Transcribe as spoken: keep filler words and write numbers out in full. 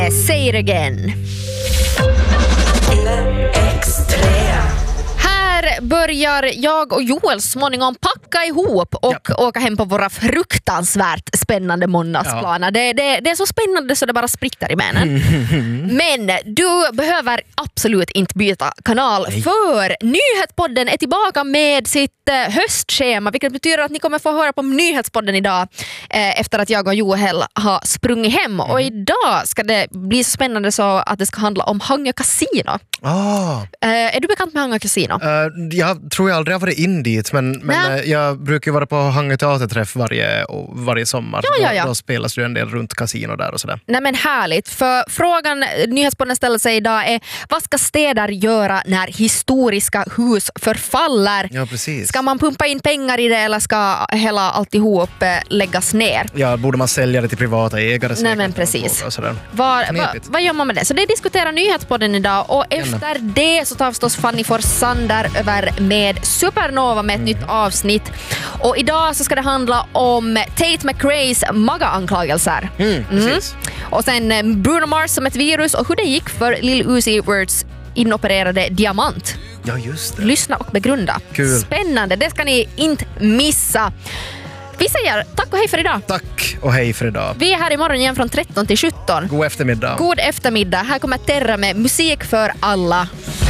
Say it again. Här börjar jag och Joel småningom packa ihop och ja. åka hem på våra fruktansvärt spännande måndagsplaner. Ja. Det, det, det är så spännande så det bara spritter i benen. Men du behöver absolut inte byta kanal. Nej. För Nyhetspodden är tillbaka med sitt höstschema, vilket betyder att ni kommer få höra på Nyhetspodden idag eh, efter att jag och Joel har sprungit hem. Mm. Och idag ska det bli så spännande så att det ska handla om Hangö Casino. Ah. Eh, är du bekant med Hangö Casino? Uh, jag tror jag aldrig har varit in dit, men, men uh, jag brukar vara på Hangö teaterträff varje, varje sommar. Ja, ja, ja. Då, då spelas det en del runt kasino där och sådär. Nej men härligt, för frågan Nyhetspodden ställer sig idag är: vad ska städer göra när historiska hus förfaller? Ja, precis. Ska man pumpa in pengar i det eller ska hela alltihop eh, läggas ner? Ja, borde man sälja det till privata ägare? Nej men precis. Var, va, vad gör man med det? Så det diskuterar Nyhetspodden idag och Gärna. Efter det så tar förstås Fanny Forsander över med Supernova med ett mm. nytt avsnitt. Och idag så ska det handla om Tate McRaes maga-anklagelser. Mm, precis. Mm. Och sen Bruno Mars som ett virus och hur det gick för Lil Uzi Verts inopererade diamant. Ja, just det. Lyssna och begrunda. Kul. Spännande, det ska ni inte missa. Vi säger tack och hej för idag. Tack och hej för idag. Vi är här imorgon igen från tretton till sjutton. God eftermiddag. God eftermiddag. Här kommer Terra med musik för alla.